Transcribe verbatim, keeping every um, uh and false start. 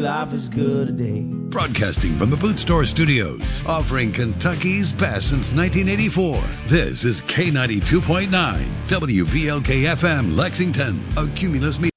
life is good today. Broadcasting from the Boot Store Studios, offering Kentucky's best since nineteen eighty-four. This is K ninety-two point nine, W V L K F M, Lexington, a Cumulus Media.